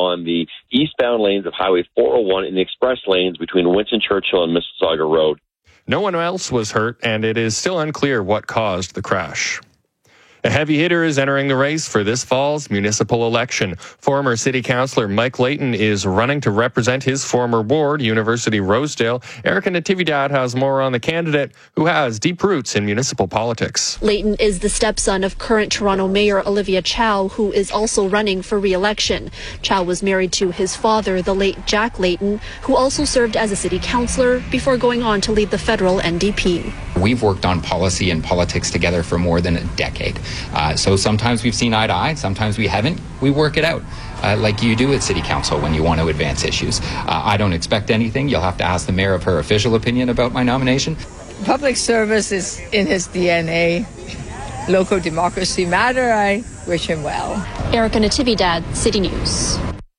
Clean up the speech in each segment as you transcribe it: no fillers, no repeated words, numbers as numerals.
on the eastbound lanes of Highway 401 and the express lanes between Winston Churchill and Mississauga Road. No one else was hurt, and it is still unclear what caused the crash. A heavy hitter is entering the race for this fall's municipal election. Former City Councillor Mike Layton is running to represent his former ward, University Rosedale. Erica Natividad has more on the candidate who has deep roots in municipal politics. Layton is the stepson of current Toronto Mayor Olivia Chow, who is also running for re-election. Chow was married to his father, the late Jack Layton, who also served as a city councillor before going on to lead the federal NDP. We've worked on policy and politics together for more than a decade. So sometimes we've seen eye to eye, sometimes we haven't. We work it out like you do at City Council when you want to advance issues. I don't expect anything. You'll have to ask the mayor of her official opinion about my nomination. Public service is in his DNA. Local democracy matter. I wish him well. Erica Natividad, City News.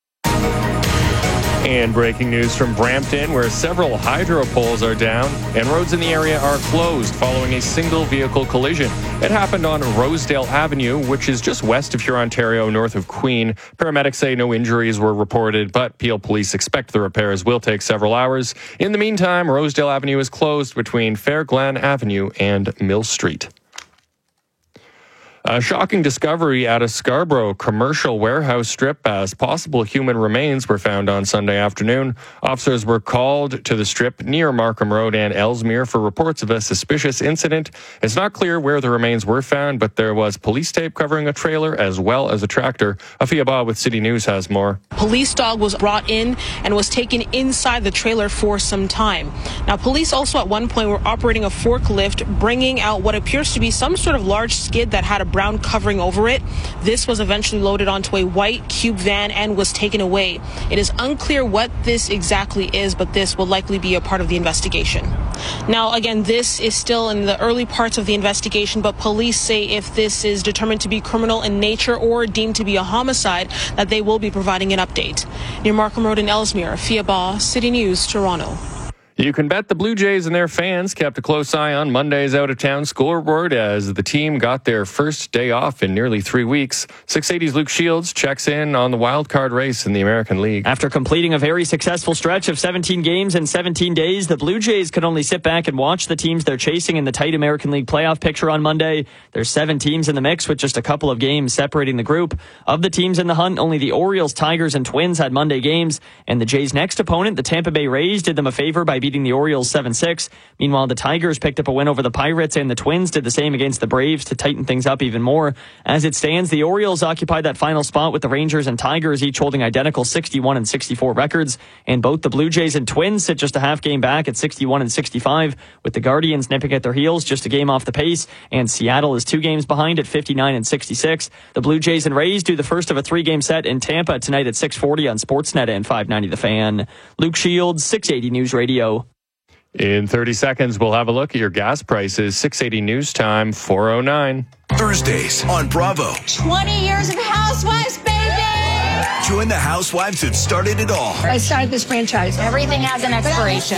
And breaking news from Brampton, where several hydro poles are down and roads in the area are closed following a single vehicle collision. It happened on Rosedale Avenue, which is just west of Hurontario, north of Queen. Paramedics say no injuries were reported, but Peel police expect the repairs will take several hours. In the meantime, Rosedale Avenue is closed between Fairglen Avenue and Mill Street. A shocking discovery at a Scarborough commercial warehouse strip as possible human remains were found on Sunday afternoon. Officers were called to the strip near Markham Road and Ellesmere for reports of a suspicious incident. It's not clear where the remains were found, but there was police tape covering a trailer as well as a tractor. Afia Ba with City News has more. Police dog was brought in and was taken inside the trailer for some time. Now, police also at one point were operating a forklift, bringing out what appears to be some sort of large skid that had a brown covering over it. This was eventually loaded onto a white cube van and was taken away. It is unclear what this exactly is, but this will likely be a part of the investigation. Now, again, this is still in the early parts of the investigation, but police say if this is determined to be criminal in nature or deemed to be a homicide, that they will be providing an update. Near Markham Road in Ellesmere, Afia Ba, City News, Toronto. You can bet the Blue Jays and their fans kept a close eye on Monday's out-of-town scoreboard as the team got their first day off in nearly 3 weeks. 680's Luke Shields checks in on the wild card race in the American League. After completing a very successful stretch of 17 games in 17 days, the Blue Jays could only sit back and watch the teams they're chasing in the tight American League playoff picture on Monday. There's 7 teams in the mix with just a couple of games separating the group. Of the teams in the hunt, only the Orioles, Tigers, and Twins had Monday games, and the Jays' next opponent, the Tampa Bay Rays, did them a favor by beating the Orioles 7-6. Meanwhile, the Tigers picked up a win over the Pirates, and the Twins did the same against the Braves to tighten things up even more. As it stands, the Orioles occupy that final spot with the Rangers and Tigers each holding identical 61 and 64 records, and both the Blue Jays and Twins sit just a half game back at 61 and 65, with the Guardians nipping at their heels just a game off the pace, and Seattle is 2 games behind at 59 and 66. The Blue Jays and Rays do the first of a 3-game set in Tampa tonight at 6:40 on Sportsnet and 590 The Fan. Luke Shields, 680 News Radio. In 30 seconds, we'll have a look at your gas prices. 680 News Time, 4:09. Thursdays on Bravo. 20 years of Housewives, baby! Join the housewives that started it all. I started this franchise. Everything has an expiration.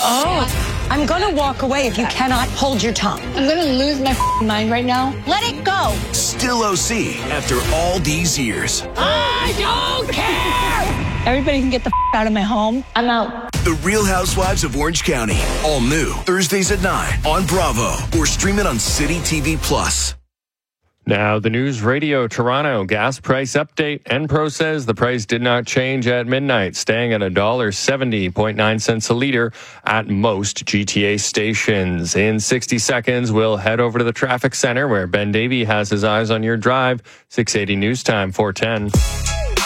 Oh, I'm going to walk away if you cannot hold your tongue. I'm going to lose my mind right now. Let it go. Still OC after all these years. I don't care! Everybody can get the out of my home. I'm out. The Real Housewives of Orange County. All new. Thursdays at 9 on Bravo. Or stream it on City TV Plus. Now, the News Radio Toronto gas price update. Enpro says the price did not change at midnight, staying at $1.70.9 a liter at most GTA stations. In 60 seconds, we'll head over to the traffic center where Ben Davey has his eyes on your drive. 680 News Time, 410.